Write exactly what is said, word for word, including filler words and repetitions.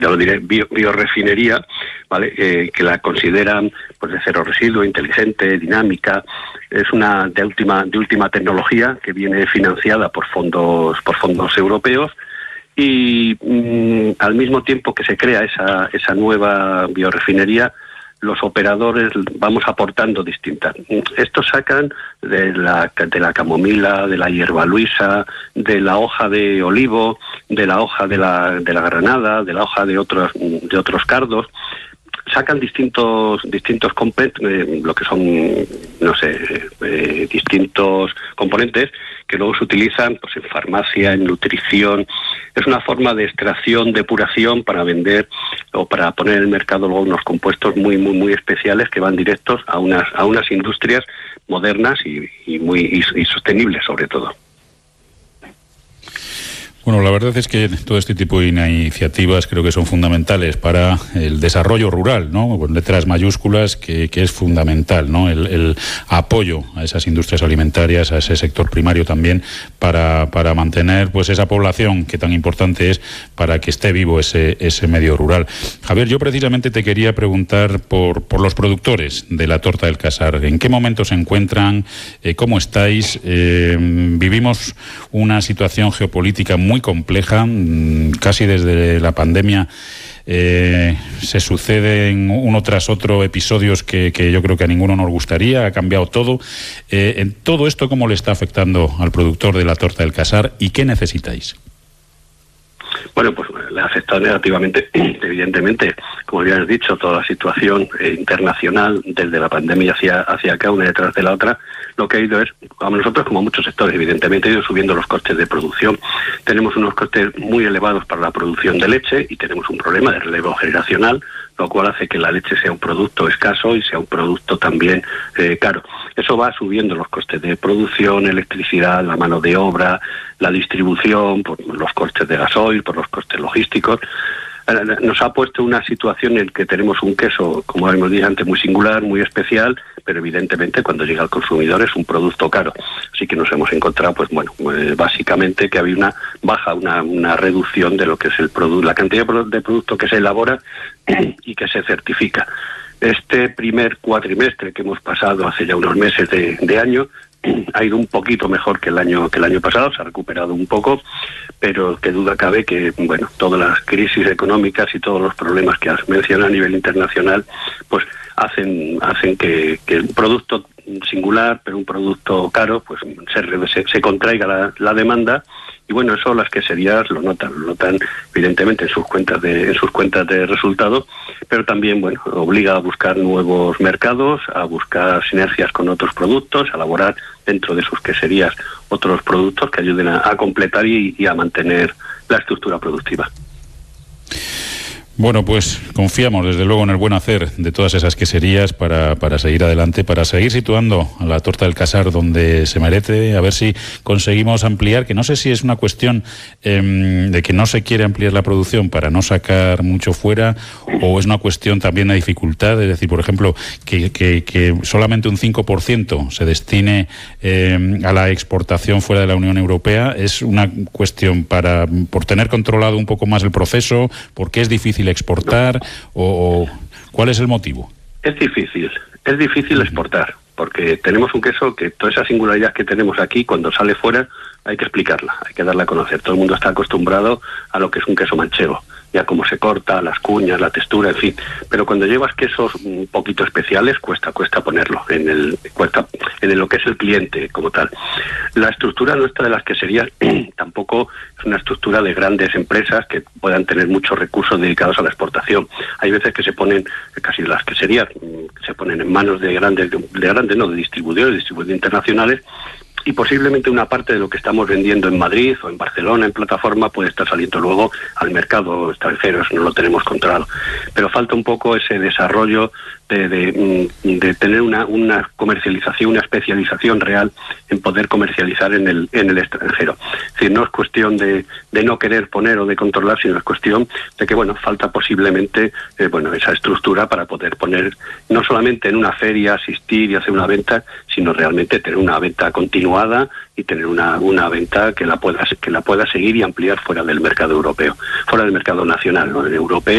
ya lo diré, bio, biorefinería, ¿vale? Eh, que la consideran pues de cero residuo, inteligente, dinámica. Es una de última de última tecnología que viene financiada por fondos por fondos europeos y mmm, al mismo tiempo que se crea esa esa nueva biorefinería, los operadores vamos aportando distintas. Estos sacan de la, de la camomila, de la hierba luisa, de la hoja de olivo, de la hoja de la, de la granada, de la hoja de otros, de otros cardos. Sacan distintos distintos componentes, eh, lo que son, no sé, eh, distintos componentes que luego se utilizan pues en farmacia, en nutrición. Es una forma de extracción, depuración para vender o para poner en el mercado luego unos compuestos muy muy muy especiales que van directos a unas a unas industrias modernas y, y muy y, y sostenibles sobre todo. Bueno, la verdad es que todo este tipo de iniciativas creo que son fundamentales para el desarrollo rural, ¿no? Con letras mayúsculas, que, que es fundamental, ¿no? El, el apoyo a esas industrias alimentarias, a ese sector primario también, para, para mantener pues esa población que tan importante es para que esté vivo ese, ese medio rural. Javier, yo precisamente te quería preguntar por, por los productores de la torta del Casar. ¿En qué momento se encuentran? Eh, ¿Cómo estáis? Eh, vivimos una situación geopolítica muy muy compleja, casi desde la pandemia eh, se suceden uno tras otro episodios que, que yo creo que a ninguno nos gustaría, ha cambiado todo. Eh, en todo esto, ¿cómo le está afectando al productor de la torta del Casar y qué necesitáis? Bueno, pues le ha afectado negativamente, evidentemente, como ya has dicho, toda la situación eh, internacional desde la pandemia hacia, hacia acá, una detrás de la otra. Lo que ha ido es, a nosotros como a muchos sectores, evidentemente, ha ido subiendo los costes de producción. Tenemos unos costes muy elevados para la producción de leche y tenemos un problema de relevo generacional, lo cual hace que la leche sea un producto escaso y sea un producto también eh, caro. Eso va subiendo los costes de producción, electricidad, la mano de obra, la distribución, por los costes de gasoil, por los costes logísticos. Nos ha puesto una situación en que tenemos un queso, como hemos dicho antes, muy singular, muy especial, pero evidentemente cuando llega al consumidor es un producto caro. Así que nos hemos encontrado, pues bueno, eh, básicamente que había una baja, una, una reducción de lo que es el producto, la cantidad de producto que se elabora y que se certifica. Este primer cuatrimestre que hemos pasado hace ya unos meses de, de año ha ido un poquito mejor que el año que el año pasado, se ha recuperado un poco, pero que duda cabe que bueno, todas las crisis económicas y todos los problemas que has mencionado a nivel internacional, pues hacen hacen que, que un producto singular, pero un producto caro, pues se, se, se contraiga la, la demanda. Y bueno, eso las queserías lo notan, lo notan evidentemente en sus cuentas de en sus cuentas de resultados, pero también bueno, obliga a buscar nuevos mercados, a buscar sinergias con otros productos, a elaborar dentro de sus queserías otros productos que ayuden a, a completar y, y a mantener la estructura productiva. Bueno, pues confiamos desde luego en el buen hacer de todas esas queserías para, para seguir adelante, para seguir situando a la torta del Casar donde se merece, a ver si conseguimos ampliar, que no sé si es una cuestión eh, de que no se quiere ampliar la producción para no sacar mucho fuera, o es una cuestión también de dificultad, es decir, por ejemplo, que, que, que solamente un cinco por ciento se destine eh, a la exportación fuera de la Unión Europea. Es una cuestión para por tener controlado un poco más el proceso, porque es difícil exportar, o, o ¿cuál es el motivo? Es difícil, es difícil exportar, porque tenemos un queso que toda esa singularidad que tenemos aquí, cuando sale fuera, hay que explicarla, hay que darla a conocer. Todo el mundo está acostumbrado a lo que es un queso manchego, ya cómo se corta, las cuñas, la textura, en fin. Pero cuando llevas quesos un poquito especiales, cuesta cuesta ponerlo en el cuesta en el, lo que es el cliente como tal. La estructura nuestra de las queserías tampoco es una estructura de grandes empresas que puedan tener muchos recursos dedicados a la exportación. Hay veces que se ponen, casi las queserías, se ponen en manos de grandes, de grandes no, de distribuidores, distribuidores internacionales, y posiblemente una parte de lo que estamos vendiendo en Madrid o en Barcelona en plataforma puede estar saliendo luego al mercado extranjero, eso no lo tenemos controlado. Pero falta un poco ese desarrollo de, de, de tener una, una comercialización, una especialización real en poder comercializar en el, en el extranjero. Es decir, no es cuestión de, de no querer poner o de controlar, sino es cuestión de que, bueno, falta posiblemente eh, bueno, esa estructura para poder poner, no solamente en una feria, asistir y hacer una venta, sino realmente tener una venta continuada y tener una, una venta que la pueda que la pueda seguir y ampliar fuera del mercado europeo, fuera del mercado nacional, ¿no? El europeo.